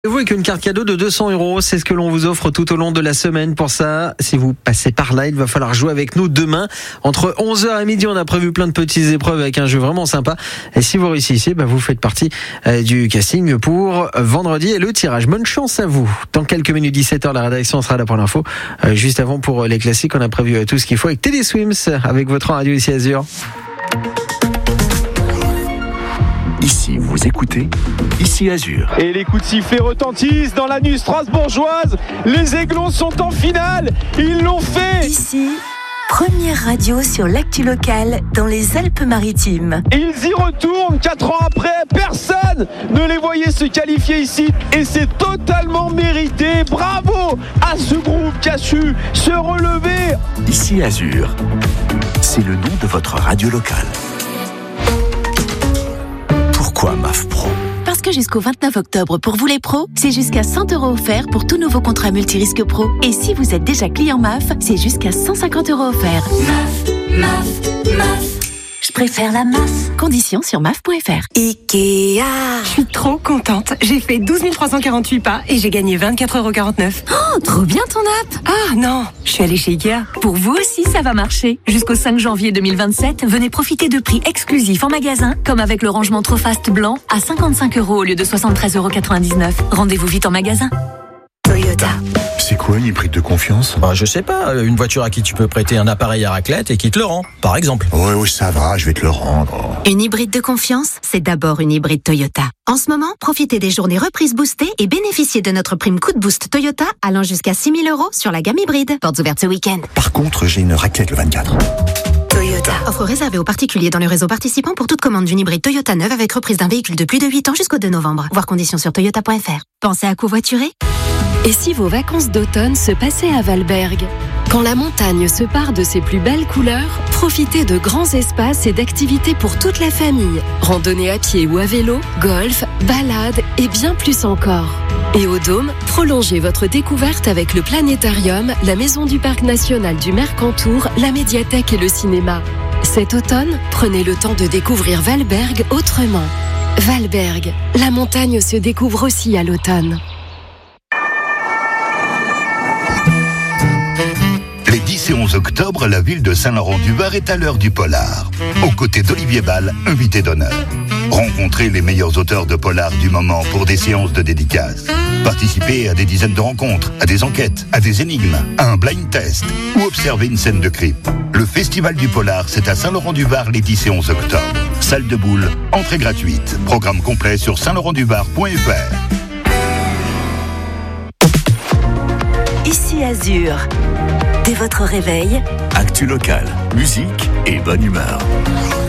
Vous avec une carte cadeau de 200 €, c'est ce que l'on vous offre tout au long de la semaine. Pour ça, si vous passez par là, il va falloir jouer avec nous demain. Entre 11h et midi, on a prévu plein de petites épreuves avec un jeu vraiment sympa. Et si vous réussissez, vous faites partie du casting pour vendredi et le tirage. Bonne chance à vous. Dans quelques minutes, 17h, la rédaction sera là pour l'info. Juste avant, pour les classiques, on a prévu tout ce qu'il faut avec Teddy Swims, avec votre radio ici Azur. Ici, vous écoutez Ici Azur. Et les coups de sifflet retentissent dans la nuit strasbourgeoise. Les Aiglons sont en finale. Ils l'ont fait. Ici, première radio sur l'actu locale dans les Alpes-Maritimes. Et ils y retournent 4 ans après. Personne ne les voyait se qualifier ici. Et c'est totalement mérité. Bravo à ce groupe qui a su se relever. Ici Azur, c'est le nom de votre radio locale. Pourquoi MAF Pro ? Parce que jusqu'au 29 octobre, pour vous les pros, c'est jusqu'à 100 € offerts pour tout nouveau contrat multirisque pro. Et si vous êtes déjà client MAF, c'est jusqu'à 150 € offerts. MAF. Je préfère la MAF. Conditions sur maf.fr. Ikea. Je suis trop contente. J'ai fait 12 348 pas et j'ai gagné 24,49 €. Oh, trop bien ton app! Ah non, je suis allée chez Ikea. Pour vous aussi, ça va marcher. Jusqu'au 5 janvier 2027, venez profiter de prix exclusifs en magasin, comme avec le rangement Trofast blanc à 55 € au lieu de 73,99 €. Rendez-vous vite en magasin. Toyota. C'est quoi une hybride de confiance ? Je sais pas, une voiture à qui tu peux prêter un appareil à raclette et qui te le rend, par exemple. Oui, ça va, je vais te le rendre. Une hybride de confiance, c'est d'abord une hybride Toyota. En ce moment, profitez des journées reprises boostées et bénéficiez de notre prime coup de boost Toyota allant jusqu'à 6 000 € sur la gamme hybride. Portes ouvertes ce week-end. Par contre, j'ai une raclette le 24. Toyota. Offre réservée aux particuliers dans le réseau participant pour toute commande d'une hybride Toyota neuve avec reprise d'un véhicule de plus de 8 ans jusqu'au 2 novembre. Voir conditions sur toyota.fr. Pensez à covoiturer ? Et si vos vacances d'automne se passaient à Valberg ? Quand la montagne se pare de ses plus belles couleurs, profitez de grands espaces et d'activités pour toute la famille. Randonnée à pied ou à vélo, golf, balade et bien plus encore. Et au Dôme, prolongez votre découverte avec le planétarium, la maison du parc national du Mercantour, la médiathèque et le cinéma. Cet automne, prenez le temps de découvrir Valberg autrement. Valberg, la montagne se découvre aussi à l'automne. Les 10 et 11 octobre, la ville de Saint-Laurent-du-Var est à l'heure du polar. Aux côtés d'Olivier Ball, invité d'honneur. Rencontrez les meilleurs auteurs de polar du moment pour des séances de dédicaces. Participez à des dizaines de rencontres, à des enquêtes, à des énigmes, à un blind test ou observez une scène de crime. Le Festival du Polar, c'est à Saint-Laurent-du-Var les 10 et 11 octobre. Salle de boule, entrée gratuite. Programme complet sur saintlaurentduvar.fr. Ici Azur. Dès votre réveil, Actu locale, musique et bonne humeur.